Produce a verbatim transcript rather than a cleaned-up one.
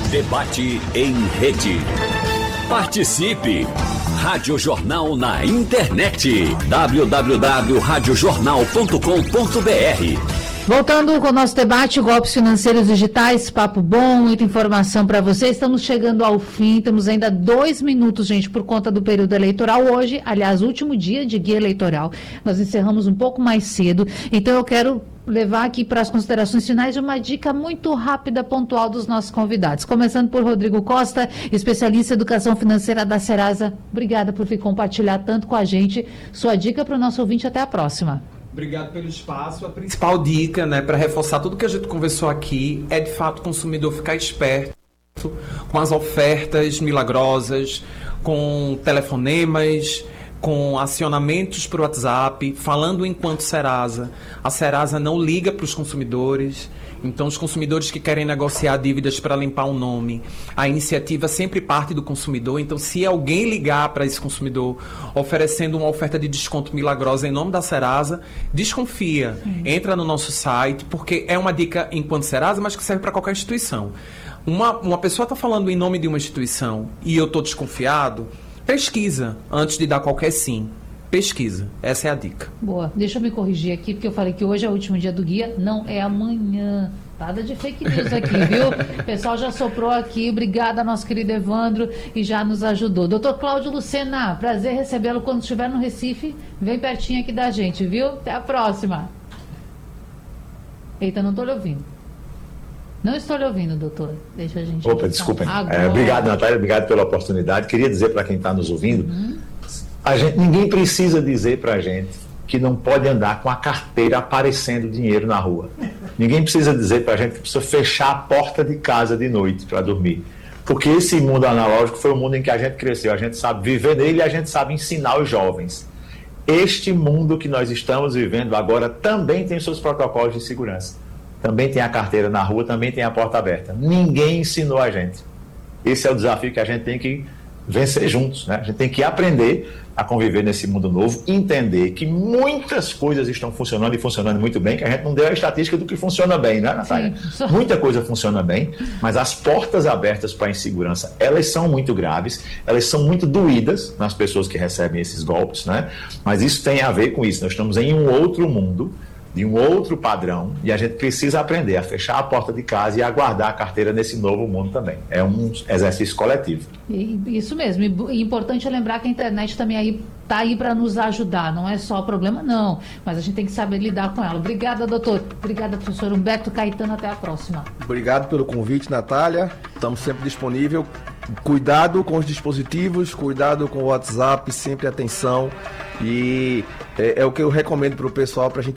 Debate em rede. Participe! Rádio Jornal na internet. w w w ponto rádio jornal ponto com ponto b r. Voltando com o nosso debate, golpes financeiros digitais, papo bom, muita informação para vocês. Estamos chegando ao fim, temos ainda dois minutos, gente, por conta do período eleitoral. Hoje, aliás, último dia de guia eleitoral. Nós encerramos um pouco mais cedo, então eu quero levar aqui para as considerações finais uma dica muito rápida, pontual dos nossos convidados. Começando por Rodrigo Costa, especialista em educação financeira da Serasa. Obrigada por vir compartilhar tanto com a gente. Sua dica para o nosso ouvinte, até a próxima. Obrigado pelo espaço. A principal dica, né, para reforçar tudo que a gente conversou aqui, é de fato o consumidor ficar esperto com as ofertas milagrosas, com telefonemas, com acionamentos por WhatsApp, falando enquanto Serasa. A Serasa não liga para os consumidores, então os consumidores que querem negociar dívidas para limpar o nome, a iniciativa sempre parte do consumidor, então se alguém ligar para esse consumidor oferecendo uma oferta de desconto milagrosa em nome da Serasa, desconfia, uhum. entra no nosso site, porque é uma dica enquanto Serasa, mas que serve para qualquer instituição. Uma, uma pessoa está falando em nome de uma instituição e eu estou desconfiado, pesquisa antes de dar qualquer sim. Pesquisa. Essa é a dica. Boa. Deixa eu me corrigir aqui, porque eu falei que hoje é o último dia do guia. Não, é amanhã. Nada de fake news aqui, viu? O pessoal já soprou aqui. Obrigada, nosso querido Evandro, e já nos ajudou. doutor Cláudio Lucena, prazer recebê-lo quando estiver no Recife. Vem pertinho aqui da gente, viu? Até a próxima. Eita, não estou lhe ouvindo. Não estou lhe ouvindo, doutor. Deixa a gente... Opa, desculpem. É, obrigado, Natália. Obrigado pela oportunidade. Queria dizer para quem está nos ouvindo, uhum. a gente, ninguém precisa dizer para a gente que não pode andar com a carteira aparecendo dinheiro na rua. Ninguém precisa dizer para a gente que precisa fechar a porta de casa de noite para dormir. Porque esse mundo analógico foi o mundo em que a gente cresceu. A gente sabe viver nele e a gente sabe ensinar os jovens. Este mundo que nós estamos vivendo agora também tem seus protocolos de segurança. Também tem a carteira na rua, também tem a porta aberta. Ninguém ensinou a gente. Esse é o desafio que a gente tem que vencer juntos, né? A gente tem que aprender a conviver nesse mundo novo, entender que muitas coisas estão funcionando e funcionando muito bem, que a gente não deu a estatística do que funciona bem, né, Natália? Sim. Muita coisa funciona bem, mas as portas abertas para a insegurança, elas são muito graves, elas são muito doídas nas pessoas que recebem esses golpes, né? Mas isso tem a ver com isso. Nós estamos em um outro mundo, de um outro padrão, e a gente precisa aprender a fechar a porta de casa e a guardar a carteira nesse novo mundo também. É um exercício coletivo. E, isso mesmo. E importante é lembrar que a internet também aí está aí para nos ajudar. Não é só problema, não. Mas a gente tem que saber lidar com ela. Obrigada, doutor. Obrigada, professor Humberto Caetano. Até a próxima. Obrigado pelo convite, Natália. Estamos sempre disponíveis. Cuidado com os dispositivos, cuidado com o WhatsApp, sempre atenção. E é, é o que eu recomendo para o pessoal, para a gente